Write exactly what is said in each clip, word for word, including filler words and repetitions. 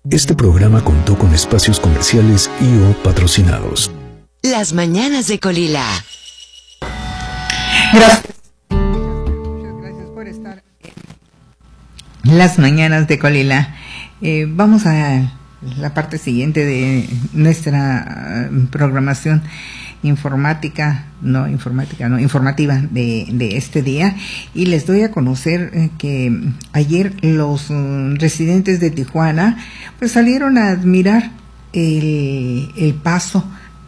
Este programa contó con espacios comerciales y o patrocinados. Las mañanas de Colila. Gracias. Muchas gracias por estar en Las mañanas de Colila. Eh, vamos a la parte siguiente de nuestra uh, programación informática, no informática, no informativa de, de este día, y les doy a conocer eh, que ayer los um, residentes de Tijuana pues salieron a admirar el, el paso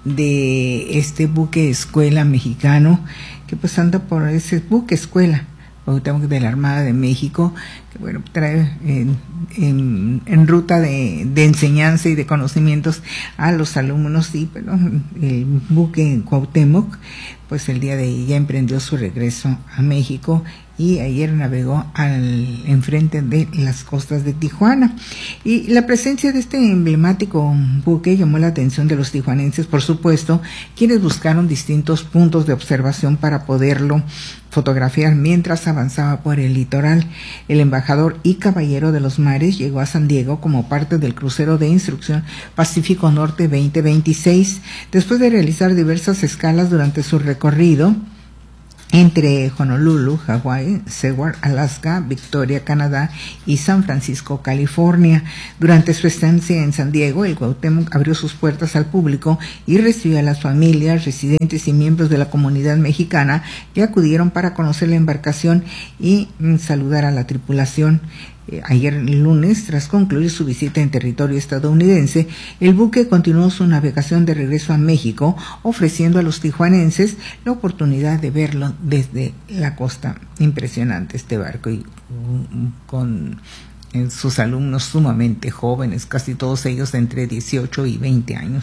de este buque escuela mexicano que pues anda por ese buque escuela de la Armada de México, que bueno, trae en, en, en ruta de, de enseñanza y de conocimientos a los alumnos. Y bueno, el buque Cuauhtémoc pues el día de hoy ya emprendió su regreso a México y ayer navegó al enfrente de las costas de Tijuana. Y la presencia de este emblemático buque llamó la atención de los tijuanenses, por supuesto, quienes buscaron distintos puntos de observación para poderlo fotografiar mientras avanzaba por el litoral. El embajador y caballero de los mares llegó a San Diego como parte del crucero de instrucción Pacífico Norte veinte veintiséis, después de realizar diversas escalas durante su recorrido entre Honolulu, Hawái, Seward, Alaska, Victoria, Canadá y San Francisco, California. Durante su estancia en San Diego, el Cuauhtémoc abrió sus puertas al público y recibió a las familias, residentes y miembros de la comunidad mexicana que acudieron para conocer la embarcación y mm, saludar a la tripulación. Ayer lunes, tras concluir su visita en territorio estadounidense, el buque continuó su navegación de regreso a México, ofreciendo a los tijuanenses la oportunidad de verlo desde la costa. Impresionante este barco, y con sus alumnos sumamente jóvenes, casi todos ellos entre dieciocho y veinte años.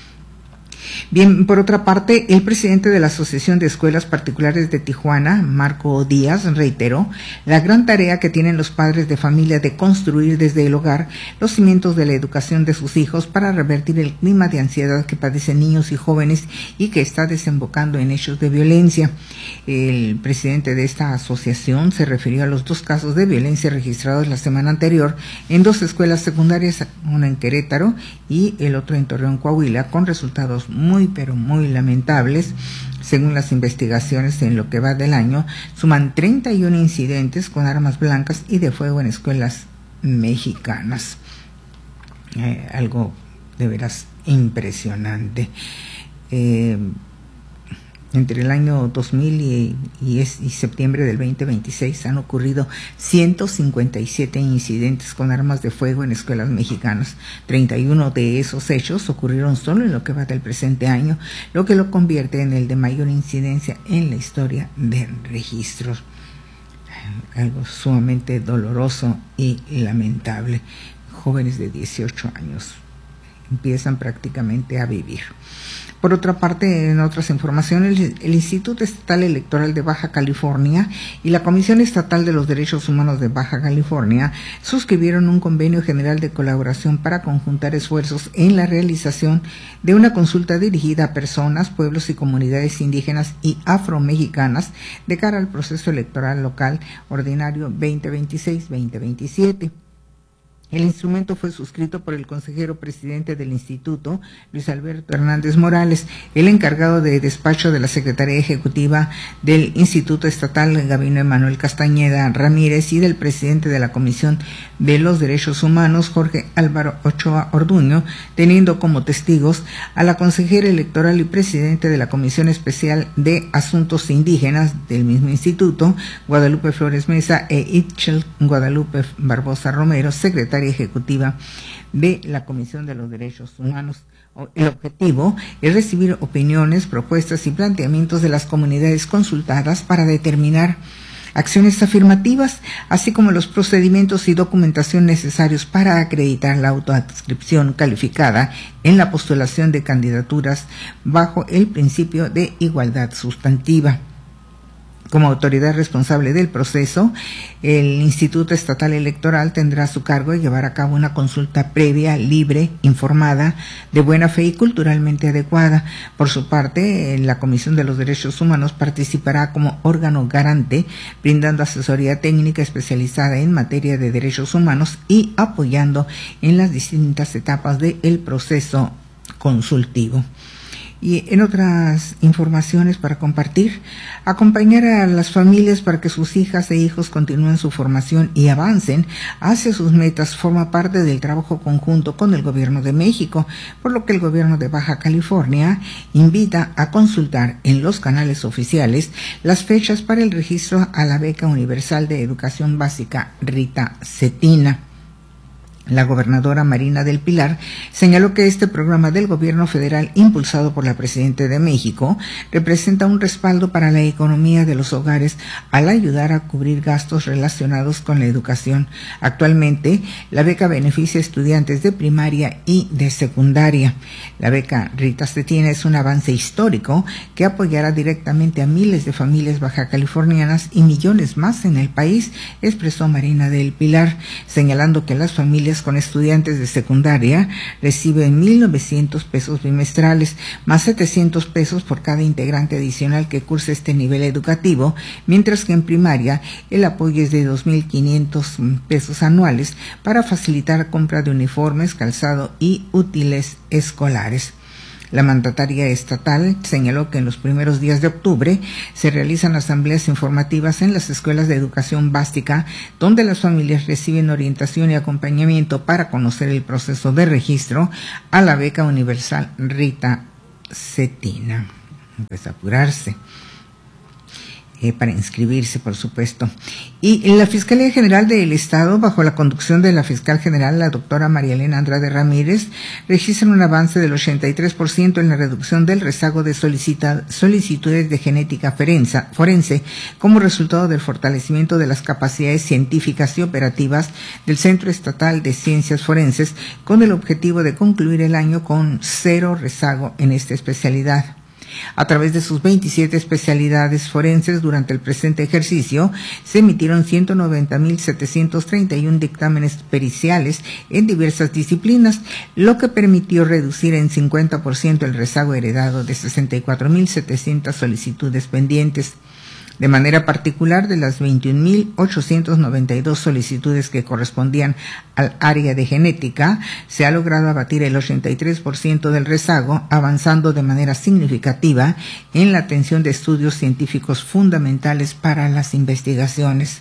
Bien, por otra parte, el presidente de la Asociación de Escuelas Particulares de Tijuana, Marco Díaz, reiteró la gran tarea que tienen los padres de familia de construir desde el hogar los cimientos de la educación de sus hijos para revertir el clima de ansiedad que padecen niños y jóvenes y que está desembocando en hechos de violencia. El presidente de esta asociación se refirió a los dos casos de violencia registrados la semana anterior en dos escuelas secundarias, una en Querétaro y el otro en Torreón, Coahuila, con resultados muy pero muy lamentables. Según las investigaciones, en lo que va del año suman treinta y uno incidentes con armas blancas y de fuego en escuelas mexicanas. Eh, algo de veras impresionante. Eh, Entre el año dos mil y, y, es, y septiembre del veinte veintiséis han ocurrido ciento cincuenta y siete incidentes con armas de fuego en escuelas mexicanas. treinta y uno de esos hechos ocurrieron solo en lo que va del presente año, lo que lo convierte en el de mayor incidencia en la historia de registros. Algo sumamente doloroso y lamentable. Jóvenes de dieciocho años empiezan prácticamente a vivir. Por otra parte, en otras informaciones, el Instituto Estatal Electoral de Baja California y la Comisión Estatal de los Derechos Humanos de Baja California suscribieron un convenio general de colaboración para conjuntar esfuerzos en la realización de una consulta dirigida a personas, pueblos y comunidades indígenas y afromexicanas de cara al proceso electoral local ordinario veinte veintiséis veinte veintisiete. El instrumento fue suscrito por el consejero presidente del instituto, Luis Alberto Hernández Morales, el encargado de despacho de la Secretaría Ejecutiva del Instituto Estatal, Gabino Emanuel Castañeda Ramírez, y del presidente de la Comisión de los Derechos Humanos, Jorge Álvaro Ochoa Orduño, teniendo como testigos a la consejera electoral y presidente de la Comisión Especial de Asuntos Indígenas del mismo instituto, Guadalupe Flores Mesa, e Itchel Guadalupe Barbosa Romero, secretaria ejecutiva de la Comisión de los Derechos Humanos. El objetivo es recibir opiniones, propuestas y planteamientos de las comunidades consultadas para determinar acciones afirmativas, así como los procedimientos y documentación necesarios para acreditar la autoadscripción calificada en la postulación de candidaturas bajo el principio de igualdad sustantiva. Como autoridad responsable del proceso, el Instituto Estatal Electoral tendrá a su cargo llevar a cabo una consulta previa, libre, informada, de buena fe y culturalmente adecuada. Por su parte, la Comisión de los Derechos Humanos participará como órgano garante, brindando asesoría técnica especializada en materia de derechos humanos y apoyando en las distintas etapas del proceso consultivo. Y en otras informaciones para compartir, acompañar a las familias para que sus hijas e hijos continúen su formación y avancen hacia sus metas forma parte del trabajo conjunto con el Gobierno de México, por lo que el Gobierno de Baja California invita a consultar en los canales oficiales las fechas para el registro a la Beca Universal de Educación Básica Rita Cetina. La gobernadora Marina del Pilar señaló que este programa del gobierno federal, impulsado por la Presidenta de México, representa un respaldo para la economía de los hogares al ayudar a cubrir gastos relacionados con la educación. Actualmente, la beca beneficia a estudiantes de primaria y de secundaria. La beca Rita Cetina es un avance histórico que apoyará directamente a miles de familias bajacalifornianas y millones más en el país, expresó Marina del Pilar, señalando que las familias con estudiantes de secundaria reciben mil novecientos pesos bimestrales, más setecientos pesos por cada integrante adicional que curse este nivel educativo, mientras que en primaria el apoyo es de dos mil quinientos pesos anuales para facilitar compra de uniformes, calzado y útiles escolares. La mandataria estatal señaló que en los primeros días de octubre se realizan asambleas informativas en las escuelas de educación básica, donde las familias reciben orientación y acompañamiento para conocer el proceso de registro a la beca universal Rita Cetina. Pues apurarse. Eh, para inscribirse, por supuesto. Y la Fiscalía General del Estado, bajo la conducción de la fiscal general, la doctora María Elena Andrade Ramírez, registra un avance del ochenta y tres por ciento en la reducción del rezago de solicita, solicitudes de genética forense, forense como resultado del fortalecimiento de las capacidades científicas y operativas del Centro Estatal de Ciencias Forenses, con el objetivo de concluir el año con cero rezago en esta especialidad. A través de sus veintisiete especialidades forenses durante el presente ejercicio, se emitieron ciento noventa mil setecientos treinta y uno dictámenes periciales en diversas disciplinas, lo que permitió reducir en cincuenta por ciento el rezago heredado de sesenta y cuatro mil setecientas solicitudes pendientes. De manera particular, de las veintiún mil ochocientas noventa y dos solicitudes que correspondían al área de genética, se ha logrado abatir el ochenta y tres por ciento del rezago, avanzando de manera significativa en la atención de estudios científicos fundamentales para las investigaciones.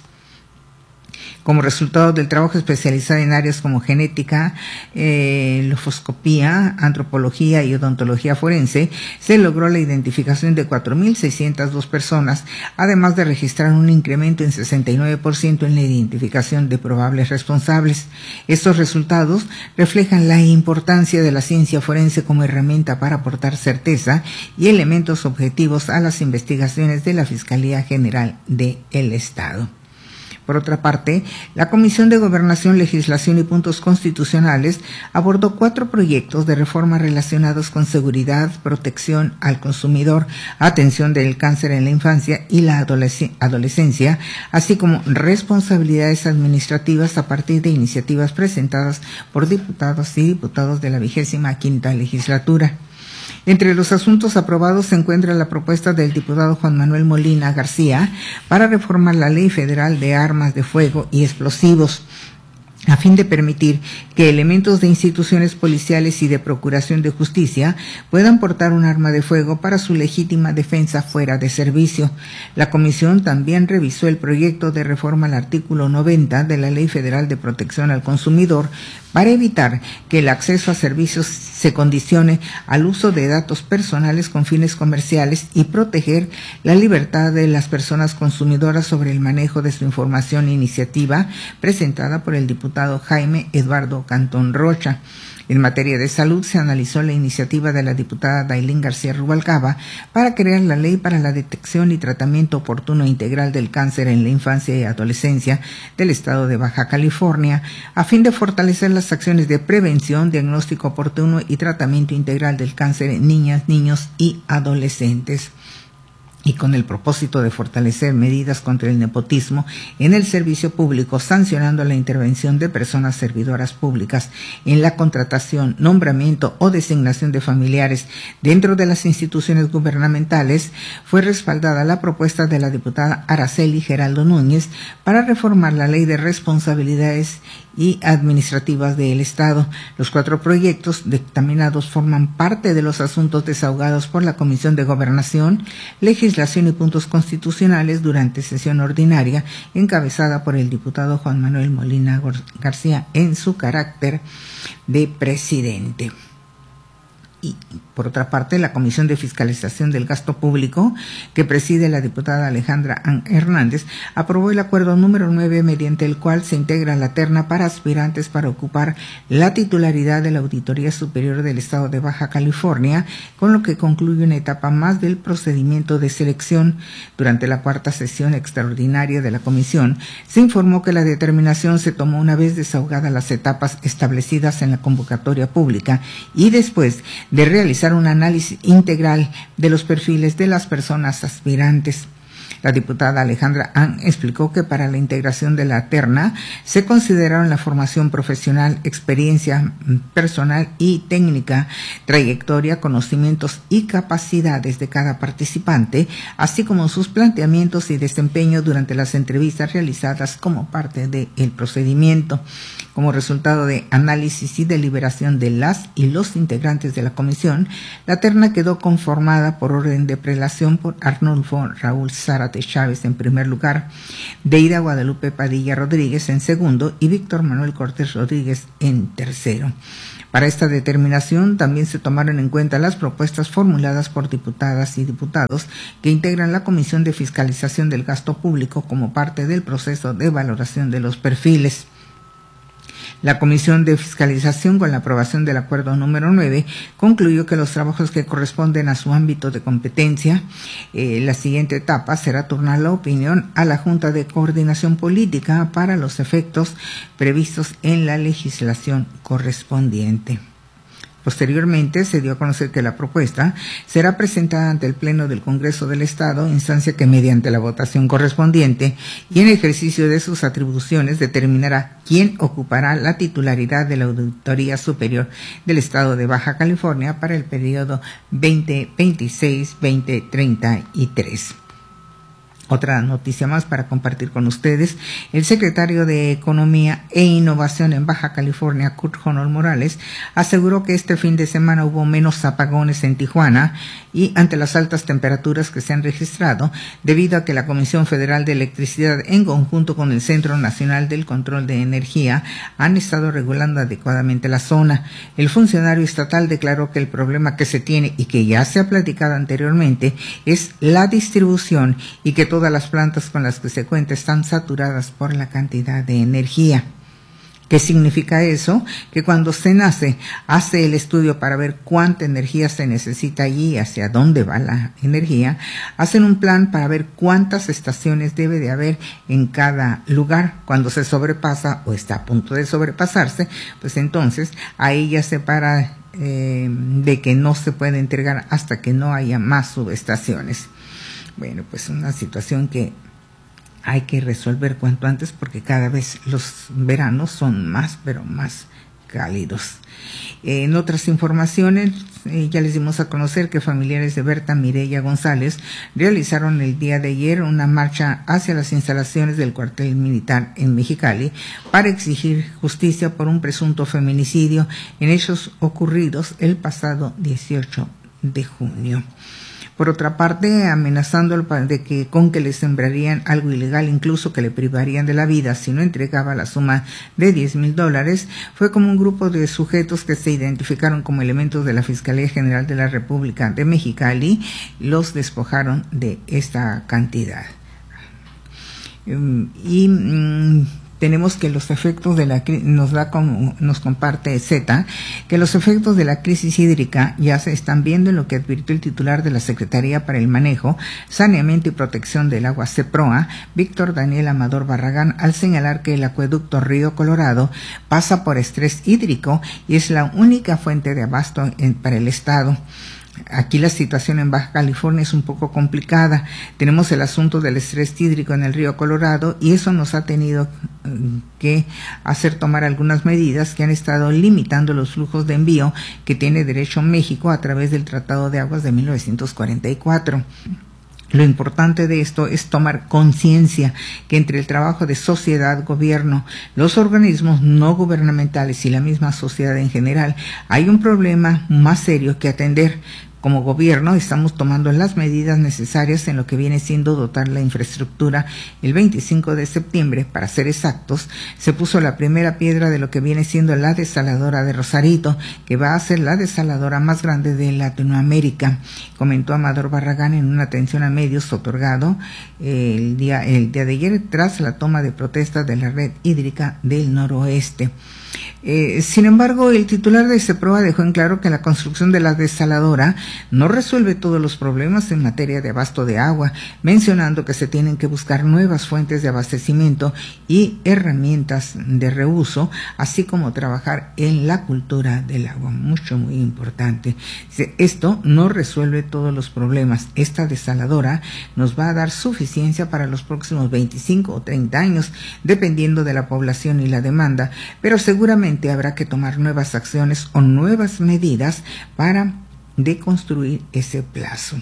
Como resultado del trabajo especializado en áreas como genética, eh, lofoscopía, antropología y odontología forense, se logró la identificación de cuatro mil seiscientas dos personas, además de registrar un incremento en sesenta y nueve por ciento en la identificación de probables responsables. Estos resultados reflejan la importancia de la ciencia forense como herramienta para aportar certeza y elementos objetivos a las investigaciones de la Fiscalía General del Estado. Por otra parte, la Comisión de Gobernación, Legislación y Puntos Constitucionales abordó cuatro proyectos de reforma relacionados con seguridad, protección al consumidor, atención del cáncer en la infancia y la adolescencia, así como responsabilidades administrativas a partir de iniciativas presentadas por diputados y diputados de la vigésima quinta legislatura. Entre los asuntos aprobados se encuentra la propuesta del diputado Juan Manuel Molina García para reformar la Ley Federal de Armas de Fuego y Explosivos, a fin de permitir que elementos de instituciones policiales y de procuración de justicia puedan portar un arma de fuego para su legítima defensa fuera de servicio. La comisión también revisó el proyecto de reforma al artículo noventa de la Ley Federal de Protección al Consumidor para evitar que el acceso a servicios se condicione al uso de datos personales con fines comerciales y proteger la libertad de las personas consumidoras sobre el manejo de su información. Iniciativa presentada por el diputado Jaime Eduardo Cantón Rocha. En materia de salud, se analizó la iniciativa de la diputada Dailín García Rubalcaba para crear la ley para la detección y tratamiento oportuno e integral del cáncer en la infancia y adolescencia del estado de Baja California, a fin de fortalecer las acciones de prevención, diagnóstico oportuno y tratamiento integral del cáncer en niñas, niños y adolescentes. y con el propósito de fortalecer medidas contra el nepotismo en el servicio público, sancionando la intervención de personas servidoras públicas en la contratación, nombramiento o designación de familiares dentro de las instituciones gubernamentales, fue respaldada la propuesta de la diputada Araceli Geraldo Núñez para reformar la Ley de Responsabilidades y administrativas del Estado. Los cuatro proyectos dictaminados forman parte de los asuntos desahogados por la Comisión de Gobernación, Legislación y Puntos Constitucionales durante sesión ordinaria, encabezada por el diputado Juan Manuel Molina García en su carácter de presidente. Y, por otra parte, la Comisión de Fiscalización del Gasto Público, que preside la diputada Alejandra Hernández, aprobó el acuerdo número nueve, mediante el cual se integra la terna para aspirantes para ocupar la titularidad de la Auditoría Superior del Estado de Baja California, con lo que concluye una etapa más del procedimiento de selección. Durante la cuarta sesión extraordinaria de la comisión, se informó que la determinación se tomó una vez desahogadas las etapas establecidas en la convocatoria pública y después de realizar un análisis integral de los perfiles de las personas aspirantes. La diputada Alejandra An explicó que para la integración de la terna se consideraron la formación profesional, experiencia personal y técnica, trayectoria, conocimientos y capacidades de cada participante, así como sus planteamientos y desempeño durante las entrevistas realizadas como parte del procedimiento. Como resultado de análisis y deliberación de las y los integrantes de la comisión, la terna quedó conformada por orden de prelación por Arnulfo Raúl Zárate Chávez en primer lugar, Deida Guadalupe Padilla Rodríguez en segundo y Víctor Manuel Cortés Rodríguez en tercero. Para esta determinación también se tomaron en cuenta las propuestas formuladas por diputadas y diputados que integran la Comisión de Fiscalización del Gasto Público como parte del proceso de valoración de los perfiles. La Comisión de Fiscalización, con la aprobación del acuerdo número nueve, concluyó que los trabajos que corresponden a su ámbito de competencia, eh, la siguiente etapa será turnar la opinión a la Junta de Coordinación Política para los efectos previstos en la legislación correspondiente. Posteriormente, se dio a conocer que la propuesta será presentada ante el Pleno del Congreso del Estado, instancia que mediante la votación correspondiente y en ejercicio de sus atribuciones determinará quién ocupará la titularidad de la Auditoría Superior del Estado de Baja California para el periodo veinte veintiséis a veinte treinta y tres. Otra noticia más para compartir con ustedes: el secretario de Economía e Innovación en Baja California, Kurt Honol Morales, aseguró que este fin de semana hubo menos apagones en Tijuana y ante las altas temperaturas que se han registrado, debido a que la Comisión Federal de Electricidad, en conjunto con el Centro Nacional del Control de Energía, han estado regulando adecuadamente la zona. El funcionario estatal declaró que el problema que se tiene y que ya se ha platicado anteriormente es la distribución y que todas las plantas con las que se cuenta están saturadas por la cantidad de energía. ¿Qué significa eso? Que cuando se nace, hace el estudio para ver cuánta energía se necesita allí y hacia dónde va la energía, hacen un plan para ver cuántas estaciones debe de haber en cada lugar. Cuando se sobrepasa o está a punto de sobrepasarse, pues entonces ahí ya se para eh, de que no se puede entregar hasta que no haya más subestaciones. Bueno, pues una situación que hay que resolver cuanto antes, porque cada vez los veranos son más, pero más cálidos. Eh, en otras informaciones, eh, ya les dimos a conocer que familiares de Berta Mireya González realizaron el día de ayer una marcha hacia las instalaciones del cuartel militar en Mexicali para exigir justicia por un presunto feminicidio en hechos ocurridos el pasado dieciocho de junio. Por otra parte, amenazando de que con que le sembrarían algo ilegal, incluso que le privarían de la vida si no entregaba la suma de diez mil dólares, fue como un grupo de sujetos que se identificaron como elementos de la Fiscalía General de la República de Mexicali, los despojaron de esta cantidad. Y mm, tenemos que los efectos de la nos da como nos comparte Z que los efectos de la crisis hídrica ya se están viendo, en lo que advirtió el titular de la Secretaría para el Manejo, Saneamiento y Protección del Agua, CEPROA, Víctor Daniel Amador Barragán, al señalar que el acueducto Río Colorado pasa por estrés hídrico y es la única fuente de abasto en, para el estado. Aquí la situación en Baja California es un poco complicada. Tenemos el asunto del estrés hídrico en el río Colorado y eso nos ha tenido que hacer tomar algunas medidas que han estado limitando los flujos de envío que tiene derecho México a través del Tratado de Aguas de mil novecientos cuarenta y cuatro. Lo importante de esto es tomar conciencia que entre el trabajo de sociedad, gobierno, los organismos no gubernamentales y la misma sociedad en general hay un problema más serio que atender. Como gobierno estamos tomando las medidas necesarias en lo que viene siendo dotar la infraestructura. El veinticinco de septiembre, para ser exactos, se puso la primera piedra de lo que viene siendo la desaladora de Rosarito, que va a ser la desaladora más grande de Latinoamérica, comentó Amador Barragán en una atención a medios otorgado el día, el día de ayer tras la toma de protesta de la red hídrica del noroeste. Eh, sin embargo, el titular de CEPROA dejó en claro que la construcción de la desaladora no resuelve todos los problemas en materia de abasto de agua, mencionando que se tienen que buscar nuevas fuentes de abastecimiento y herramientas de reuso, así como trabajar en la cultura del agua, mucho, muy importante. Esto no resuelve todos los problemas. Esta desaladora nos va a dar suficiencia para los próximos veinticinco o treinta años, dependiendo de la población y la demanda, pero seguramente habrá que tomar nuevas acciones o nuevas medidas para deconstruir ese plazo.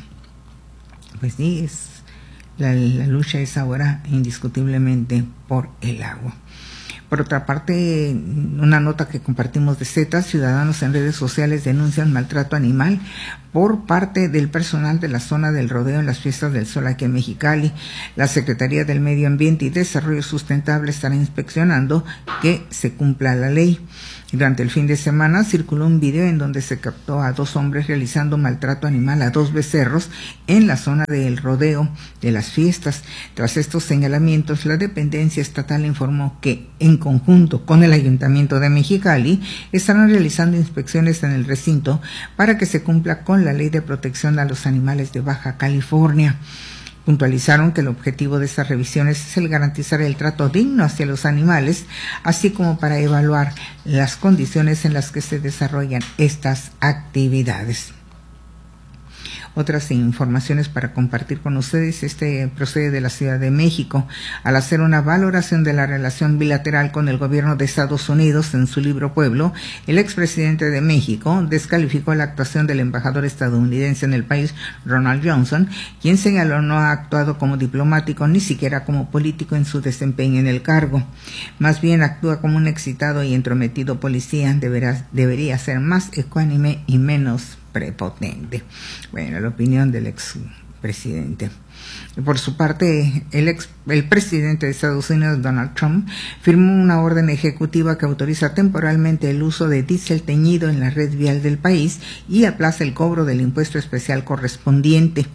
Pues sí, es, la, la lucha es ahora indiscutiblemente por el agua. Por otra parte, una nota que compartimos de Z, ciudadanos en redes sociales denuncian maltrato animal por parte del personal de la zona del rodeo en las fiestas del sol aquí en Mexicali. La Secretaría del Medio Ambiente y Desarrollo Sustentable estará inspeccionando que se cumpla la ley. Durante el fin de semana circuló un video en donde se captó a dos hombres realizando maltrato animal a dos becerros en la zona del rodeo de las fiestas. Tras estos señalamientos, la dependencia estatal informó que, en conjunto con el Ayuntamiento de Mexicali, estarán realizando inspecciones en el recinto para que se cumpla con la Ley de Protección a los Animales de Baja California. Puntualizaron que el objetivo de estas revisiones es el garantizar el trato digno hacia los animales, así como para evaluar las condiciones en las que se desarrollan estas actividades. Otras informaciones para compartir con ustedes, este procede de la Ciudad de México. Al hacer una valoración de la relación bilateral con el gobierno de Estados Unidos en su libro Pueblo, el expresidente de México descalificó la actuación del embajador estadounidense en el país, Ronald Johnson, quien señaló no ha actuado como diplomático ni siquiera como político en su desempeño en el cargo. Más bien actúa como un excitado y entrometido policía, deberá, debería ser más ecuánime y menos prepotente. Bueno, la opinión del expresidente. Por su parte, el, ex, el presidente de Estados Unidos, Donald Trump, firmó una orden ejecutiva que autoriza temporalmente el uso de diésel teñido en la red vial del país y aplaza el cobro del impuesto especial correspondiente.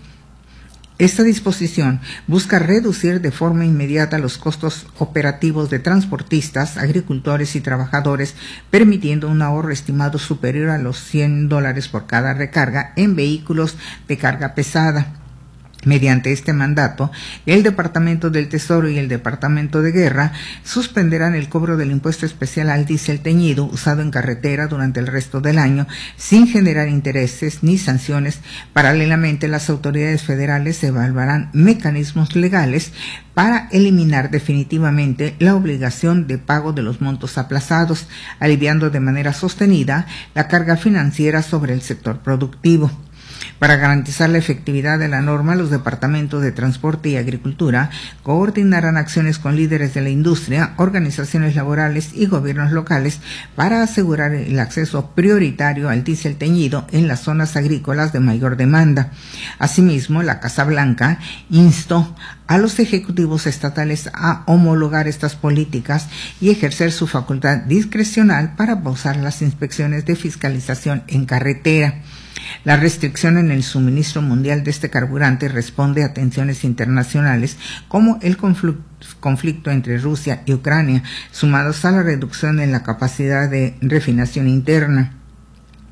Esta disposición busca reducir de forma inmediata los costos operativos de transportistas, agricultores y trabajadores, permitiendo un ahorro estimado superior a los cien dólares por cada recarga en vehículos de carga pesada. Mediante este mandato, el Departamento del Tesoro y el Departamento de Guerra suspenderán el cobro del impuesto especial al diésel teñido usado en carretera durante el resto del año, sin generar intereses ni sanciones. Paralelamente, las autoridades federales evaluarán mecanismos legales para eliminar definitivamente la obligación de pago de los montos aplazados, aliviando de manera sostenida la carga financiera sobre el sector productivo. Para garantizar la efectividad de la norma, los departamentos de Transporte y Agricultura coordinarán acciones con líderes de la industria, organizaciones laborales y gobiernos locales para asegurar el acceso prioritario al diésel teñido en las zonas agrícolas de mayor demanda. Asimismo, la Casa Blanca instó a los ejecutivos estatales a homologar estas políticas y ejercer su facultad discrecional para pausar las inspecciones de fiscalización en carretera. La restricción en el suministro mundial de este carburante responde a tensiones internacionales como el conflicto entre Rusia y Ucrania, sumados a la reducción en la capacidad de refinación interna.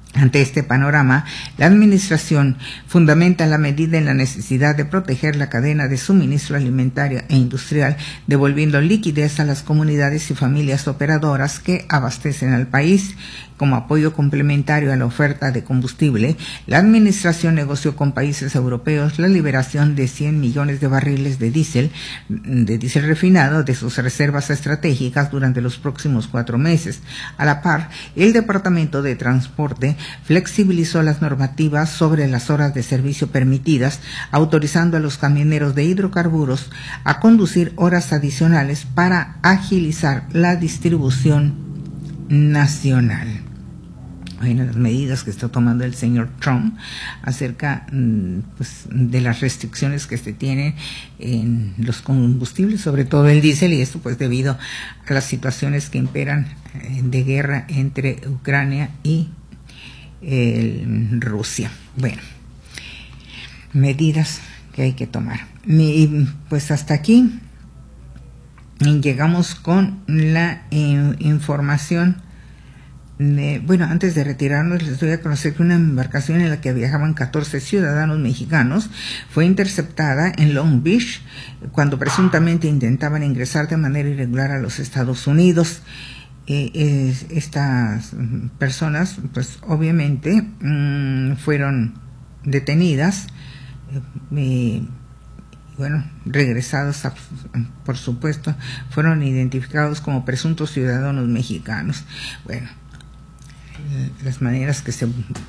Ante este panorama, la Administración fundamenta la medida en la necesidad de proteger la cadena de suministro alimentario e industrial, devolviendo liquidez a las comunidades y familias operadoras que abastecen al país. Como apoyo complementario a la oferta de combustible, la Administración negoció con países europeos la liberación de cien millones de barriles de diésel, de diésel refinado de sus reservas estratégicas durante los próximos cuatro meses. A la par, el Departamento de Transporte flexibilizó las normativas sobre las horas de servicio permitidas, autorizando a los camioneros de hidrocarburos a conducir horas adicionales para agilizar la distribución nacional. Bueno, las medidas que está tomando el señor Trump acerca pues, de las restricciones que se tienen en los combustibles, sobre todo el diésel, y esto pues debido a las situaciones que imperan de guerra entre Ucrania y el Rusia. Bueno, medidas que hay que tomar. Y pues hasta aquí llegamos con la eh, información. De, bueno, antes de retirarnos les doy a conocer que una embarcación en la que viajaban catorce ciudadanos mexicanos fue interceptada en Long Beach cuando presuntamente intentaban ingresar de manera irregular a los Estados Unidos. Eh, eh, estas personas, pues obviamente mmm, fueron detenidas, eh, bueno, regresados, a, por supuesto, fueron identificados como presuntos ciudadanos mexicanos. Bueno, las maneras que se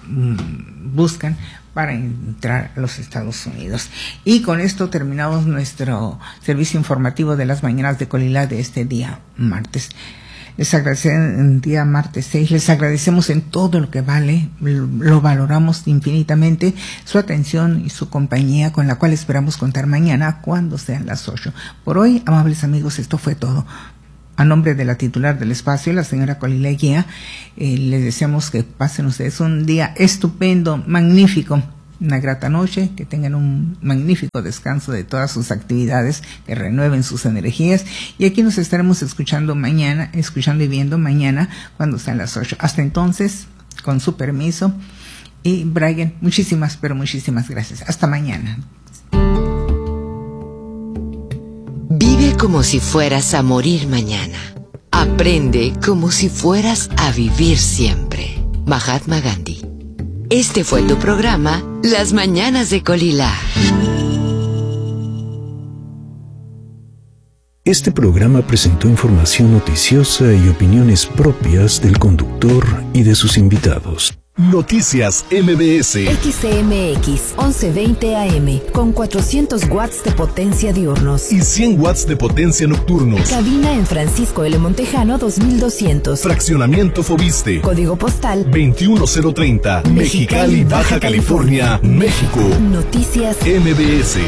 buscan para entrar a los Estados Unidos. Y con esto terminamos nuestro servicio informativo de las mañanas de Colila de este día martes. Les agradecemos en día martes seis, les agradecemos en todo lo que vale, lo valoramos infinitamente, su atención y su compañía, con la cual esperamos contar mañana cuando sean las ocho. Por hoy, amables amigos, esto fue todo. A nombre de la titular del espacio, la señora Colila Guía, eh, les deseamos que pasen ustedes un día estupendo, magnífico, una grata noche, que tengan un magnífico descanso de todas sus actividades, que renueven sus energías, y aquí nos estaremos escuchando mañana, escuchando y viendo mañana cuando sean las ocho. Hasta entonces, con su permiso, y Brian, muchísimas, pero muchísimas gracias. Hasta mañana. Vive como si fueras a morir mañana. Aprende como si fueras a vivir siempre. Mahatma Gandhi. Este fue tu programa, Las Mañanas de Colila. Este programa presentó información noticiosa y opiniones propias del conductor y de sus invitados. Noticias M B S. X C M X once veinte A M con cuatrocientos watts de potencia diurnos y cien watts de potencia nocturnos. Cabina en Francisco L. Montejano dos mil doscientos. Fraccionamiento Fobiste. Código postal veintiuno cero treinta. Mexicali, Baja California, México. Noticias M B S.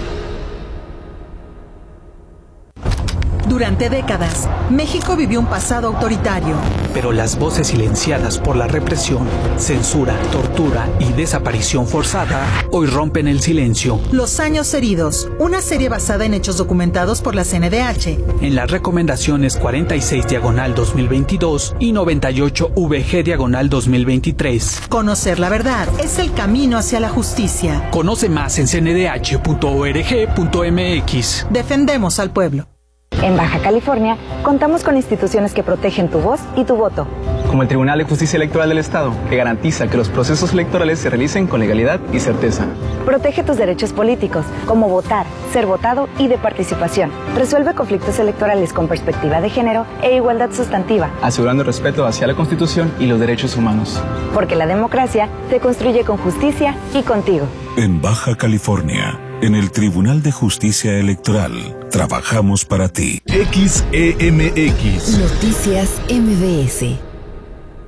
Durante décadas, México vivió un pasado autoritario. Pero las voces silenciadas por la represión, censura, tortura y desaparición forzada hoy rompen el silencio. Los años heridos, una serie basada en hechos documentados por la C N D H. En las recomendaciones cuarenta y seis diagonal dos mil veintidós y noventa y ocho V G diagonal dos mil veintitrés. Conocer la verdad es el camino hacia la justicia. Conoce más en c n d h punto org punto m x. Defendemos al pueblo. En Baja California, contamos con instituciones que protegen tu voz y tu voto. Como el Tribunal de Justicia Electoral del Estado, que garantiza que los procesos electorales se realicen con legalidad y certeza. Protege tus derechos políticos, como votar, ser votado y de participación. Resuelve conflictos electorales con perspectiva de género e igualdad sustantiva. Asegurando el respeto hacia la Constitución y los derechos humanos. Porque la democracia se construye con justicia y contigo. En Baja California, en el Tribunal de Justicia Electoral, trabajamos para ti. X E M X. Noticias M B S.